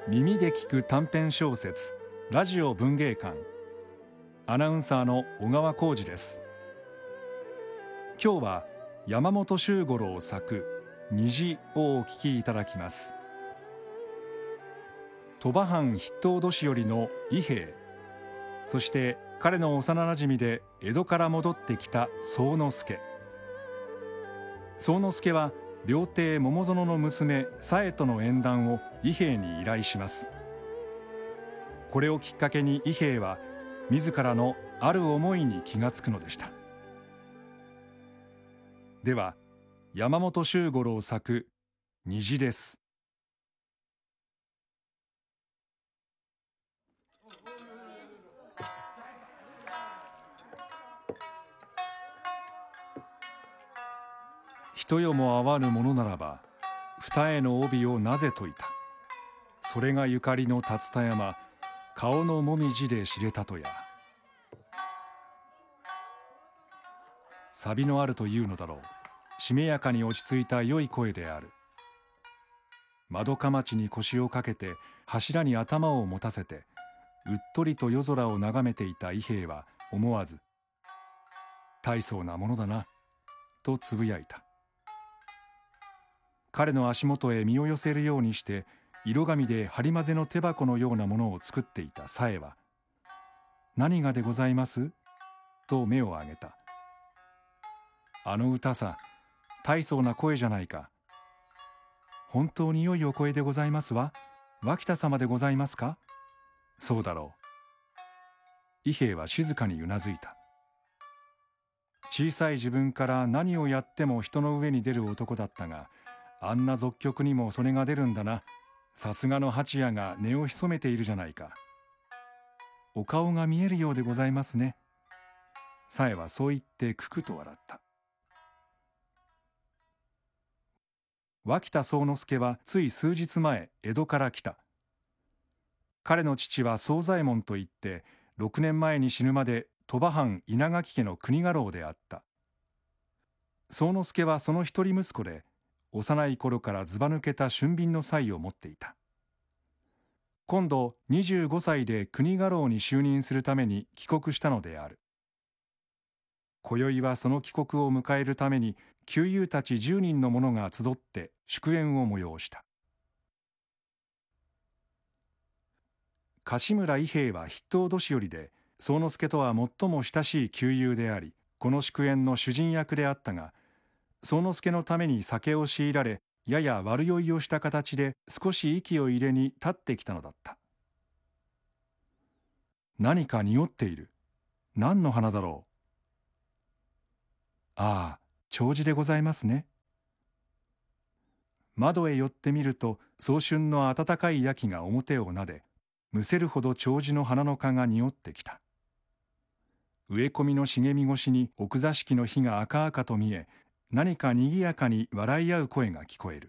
耳で聞く短編小説ラジオ文芸館、アナウンサーの小川浩二です。今日は山本周五郎作虹をお聞きいただきます。鳥羽藩筆頭年寄の伊兵衛、そして彼の幼なじみで江戸から戻ってきた宗之助。宗之助は料亭桃園の娘紗江との縁談を伊兵衛に依頼します。これをきっかけに伊兵衛は自らのある思いに気がつくのでした。では山本周五郎作虹です。人よも会わぬものならば二重の帯をなぜ解いた。それがゆかりの竜田山、顔のもみじで知れたとや。サビのあるというのだろう。しめやかに落ち着いた良い声である。窓かまちに腰をかけて柱に頭を持たせてうっとりと夜空を眺めていた伊兵衛は思わず「大層なものだな」とつぶやいた。彼の足元へ身を寄せるようにして色紙で針混ぜの手箱のようなものを作っていた紗江は「何がでございます?」と目を上げた。あの歌さ、大層な声じゃないか。本当に良いお声でございますわ。脇田様でございますか。そうだろう。伊兵衛は静かにうなずいた。小さい自分から何をやっても人の上に出る男だったが、あんな俗曲にもそれが出るんだな。さすがの八谷が根を潜めているじゃないか。お顔が見えるようでございますね。紗江はそう言ってくくと笑った。脇田宗之助はつい数日前江戸から来た。彼の父は宗左衛門といって6年前に死ぬまで鳥羽藩稲垣家の国家老であった。宗之助はその一人息子で、幼い頃からずば抜けた俊敏の才を持っていた。今度25歳で国家老に就任するために帰国したのである。今宵はその帰国を迎えるために旧友たち10人の者が集って祝宴を催した。樫村伊兵衛は筆頭年寄で宗之助とは最も親しい旧友であり、この祝宴の主人役であったが、宗之助のために酒を強いられ、やや悪酔いをした形で少し息を入れに立ってきたのだった。何か匂っている。何の花だろう。ああ、丁子でございますね。窓へ寄ってみると、早春の暖かい焼きが表をなで、むせるほど丁子の花の香が匂ってきた。植え込みの茂み越しに奥座敷の火が赤々と見え、何かにぎやかに笑い合う声が聞こえる。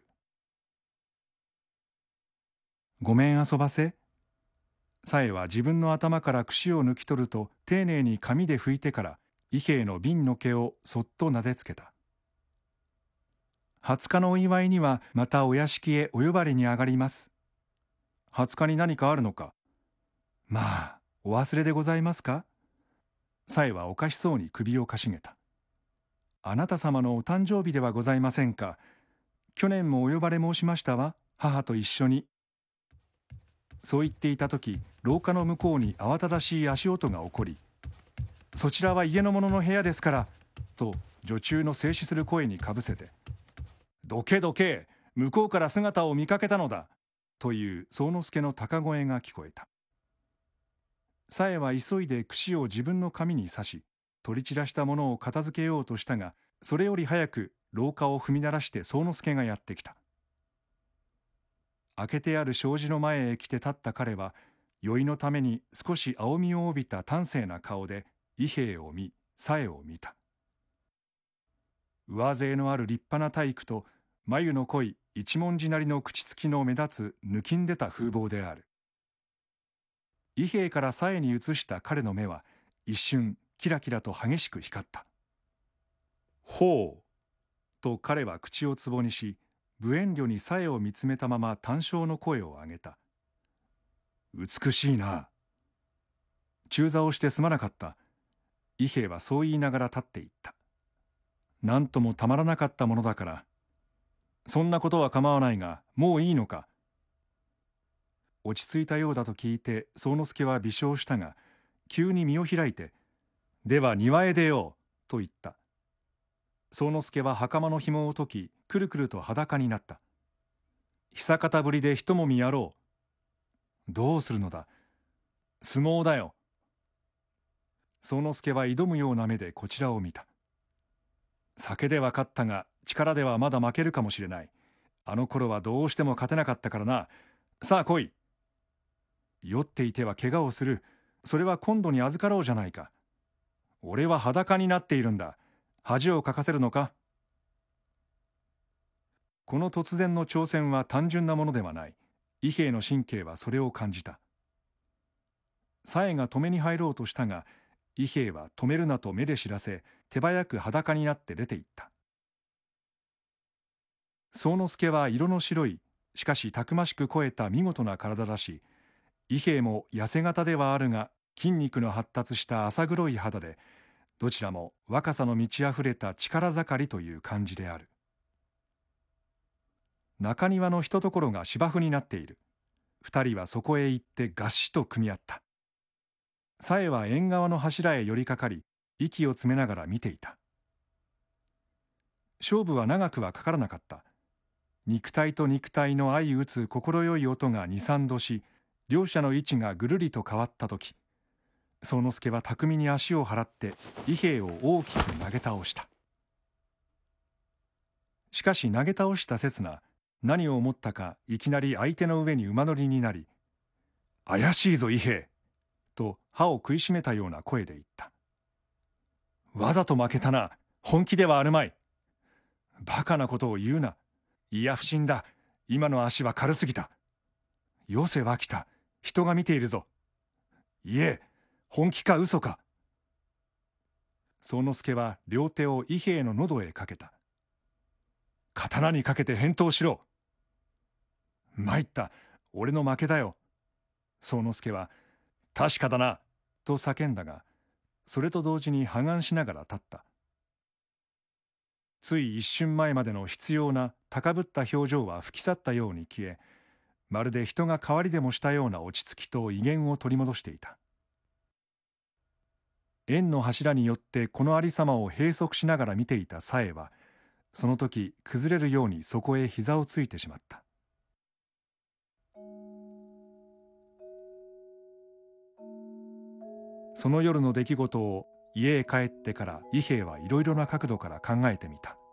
ごめん遊ばせ。紗江は自分の頭から櫛を抜き取ると丁寧に紙で拭いてから伊兵衛の鬢の毛をそっと撫でつけた。20日のお祝いにはまたお屋敷へお呼ばれに上がります。20日に何かあるのか。まあ、お忘れでございますか。紗江はおかしそうに首をかしげた。あなた様のお誕生日ではございませんか。去年もお呼ばれ申しましたわ、母と一緒に。そう言っていた時、廊下の向こうに慌ただしい足音が起こり、そちらは家の者の部屋ですから、と女中の静止する声にかぶせて、どけどけ、向こうから姿を見かけたのだ、という宗之助の高声が聞こえた。紗江は急いで櫛を自分の髪に刺し、取り散らしたものを片付けようとしたが、それより早く廊下を踏み鳴らして宗之助がやってきた。開けてある障子の前へ来て立った彼は、酔いのために少し青みを帯びた端正な顔で伊兵衛を見、紗江を見た。上背のある立派な体育と眉の濃い一文字なりの口つきの目立つ抜きんでた風貌である。伊兵衛から紗江に移した彼の目は一瞬キラキラと激しく光った。ほうと彼は口をつぼにし、無遠慮に紗江を見つめたまま短小の声を上げた。 美しいな。中座をしてすまなかった。伊兵衛はそう言いながら立っていった。なんともたまらなかったものだから。そんなことは構わないが、もういいのか。落ち着いたようだと聞いて宗之助は微笑したが、急に身を開いて、では庭へ出ようと言った。宗之助は袴の紐を解き、くるくると裸になった。久方ぶりで一もみやろう。どうするのだ。相撲だよ。宗之助は挑むような目でこちらを見た。酒では勝ったが力ではまだ負けるかもしれない。あの頃はどうしても勝てなかったからな。さあ来い。酔っていては怪我をする。それは今度に預かろうじゃないか。俺は裸になっているんだ。恥をかかせるのか。この突然の挑戦は単純なものではない。伊兵衛の神経はそれを感じた。紗江が止めに入ろうとしたが、伊兵衛は止めるなと目で知らせ、手早く裸になって出て行った。宗之助は色の白い、しかしたくましく肥えた見事な体だし、伊兵衛も痩せ型ではあるが筋肉の発達した浅黒い肌で、どちらも若さの満ち溢れた力盛りという感じである。中庭のひとところが芝生になっている。二人はそこへ行ってがっしと組み合った。紗江は縁側の柱へ寄りかかり、息を詰めながら見ていた。勝負は長くはかからなかった。肉体と肉体の相打つ心よい音が二三度し、両者の位置がぐるりと変わったとき、宗之助は巧みに足を払って伊兵衛を大きく投げ倒した。しかし投げ倒した刹那、何を思ったかいきなり相手の上に馬乗りになり、怪しいぞ伊兵衛と歯を食いしめたような声で言った。わざと負けたな。本気ではあるまい。バカなことを言うな。いや不審だ。今の足は軽すぎた。よせ脇田。人が見ているぞ。いえ、本気か嘘か。宗之助は両手を伊兵衛の喉へかけた。刀にかけて返答しろ。参った。俺の負けだよ。宗之助は確かだなと叫んだが、それと同時に破顔しながら立った。つい一瞬前までの執拗な高ぶった表情は吹き去ったように消え、まるで人が変わりでもしたような落ち着きと威厳を取り戻していた。縁の柱によってこのありさまを閉塞しながら見ていた紗江は、その時崩れるようにそこへ膝をついてしまった。その夜の出来事を家へ帰ってから伊兵衛はいろいろな角度から考えてみた。